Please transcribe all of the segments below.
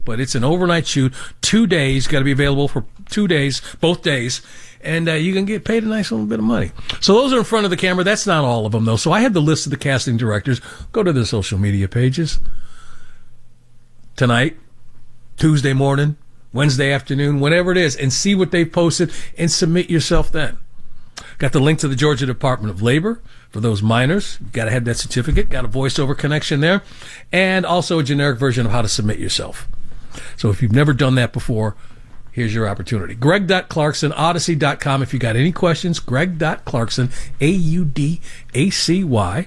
but it's an overnight shoot, 2 days, got to be available for 2 days, both days, and you can get paid a nice little bit of money. So those are in front of the camera. That's not all of them, though. So I had the list of the casting directors. Go to the social media pages. Tonight, Tuesday morning, Wednesday afternoon, whatever it is, and see what they've posted and submit yourself then. Got the link to the Georgia Department of Labor for those minors. Got to have that certificate. Got a voiceover connection there. And also a generic version of how to submit yourself. So if you've never done that before, here's your opportunity. Greg.Clarkson, Odyssey.com. If you got any questions, Greg.Clarkson, AUDACY.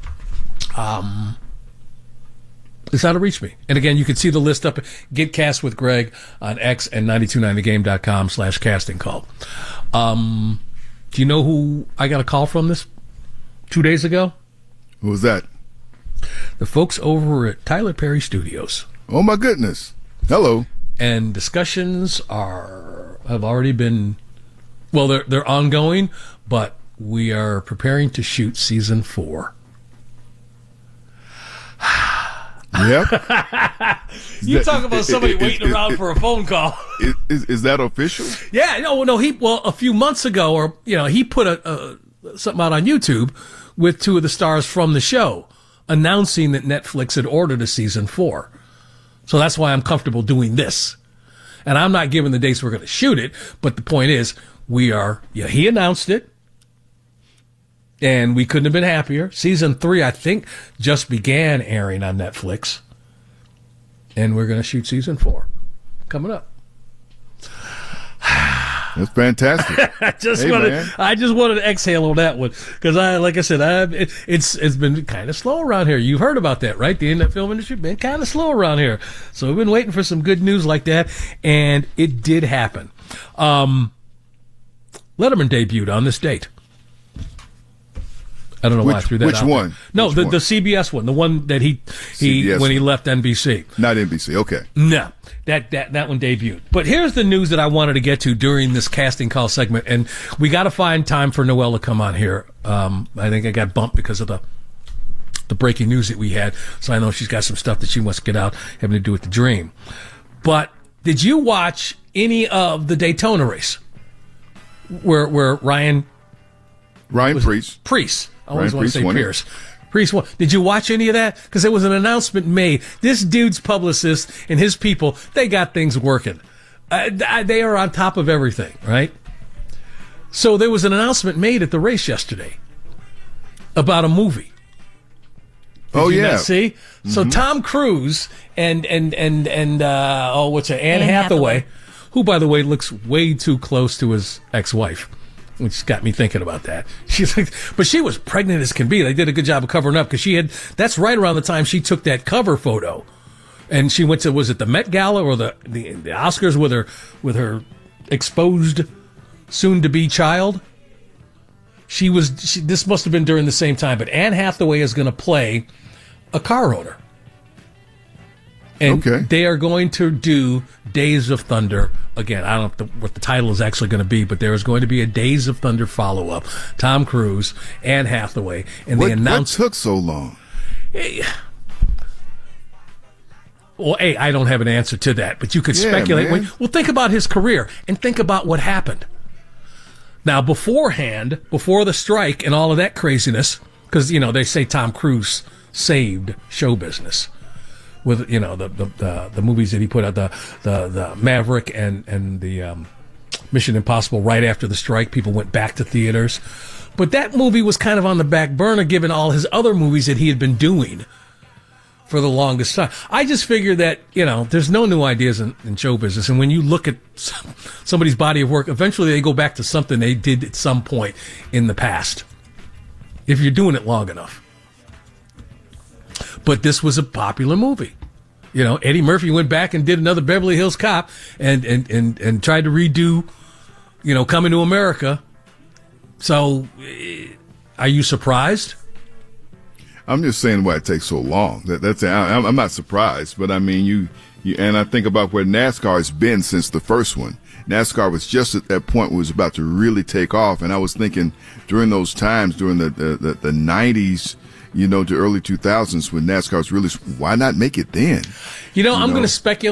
Is how to reach me. And again, you can see the list up at Get Cast with Greg on X and 929thegame.com/casting call. Do you know who I got a call from this 2 days ago? Who was that? The folks over at Tyler Perry Studios. Oh, my goodness. Hello. And discussions have already been, well, they're ongoing, but we are preparing to shoot season 4. Yep. You talk about somebody waiting around for a phone call. Is that official? Yeah, no, a few months ago, or he put something out on YouTube with 2 of the stars from the show announcing that Netflix had ordered a season 4. So that's why I'm comfortable doing this. And I'm not giving the dates we're going to shoot it, but the point is, he announced it. And we couldn't have been happier. Season 3, I think, just began airing on Netflix. And we're going to shoot season 4 coming up. That's fantastic. I just wanted to exhale on that one because it's been kind of slow around here. You've heard about that, right? The internet film industry been kind of slow around here. So we've been waiting for some good news like that, and it did happen. Letterman debuted on this date. I don't know why I threw that out. Which one? No, the CBS one, the one that he when he left NBC. Not NBC, okay. No, that one debuted. But here's the news that I wanted to get to during this casting call segment, and we got to find time for Noelle to come on here. I think I got bumped because of the breaking news that we had, so I know she's got some stuff that she wants to get out having to do with the Dream. But did you watch any of the Daytona race where Ryan Preece? I always want to say Pierce. Preece won. Did you watch any of that? Because there was an announcement made. This dude's publicist and his people, they got things working. They are on top of everything, right? So there was an announcement made at the race yesterday about a movie. Did you not see? Mm-hmm. So Tom Cruise and Anne Hathaway, who, by the way, looks way too close to his ex-wife. Which got me thinking about that. But she was pregnant as can be. They did a good job of covering up because that's right around the time she took that cover photo. And she went to, was it the Met Gala or the Oscars with her exposed soon-to-be child? This must have been during the same time, but Anne Hathaway is going to play a car owner. And they are going to do Days of Thunder again. I don't know what the title is actually going to be, but there is going to be a Days of Thunder follow-up. Tom Cruise, Anne Hathaway, and they announced. What took so long? Well, I don't have an answer to that, but you could speculate. Well, think about his career and think about what happened. Now, beforehand, before the strike and all of that craziness, because they say Tom Cruise saved show business. With the movies that he put out, the Maverick and the Mission Impossible right after the strike, people went back to theaters. But that movie was kind of on the back burner given all his other movies that he had been doing for the longest time. I just figure that, there's no new ideas in show business. And when you look at somebody's body of work, eventually they go back to something they did at some point in the past. If you're doing it long enough. But this was a popular movie. Eddie Murphy went back and did another Beverly Hills Cop and tried to redo, Coming to America. So, are you surprised? I'm just saying why it takes so long. I'm not surprised, but I mean, you and I think about where NASCAR has been since the first one. NASCAR was just at that point where it was about to really take off, and I was thinking during those times, during the 90s, to early 2000s when NASCAR was really, why not make it then? I'm going to speculate.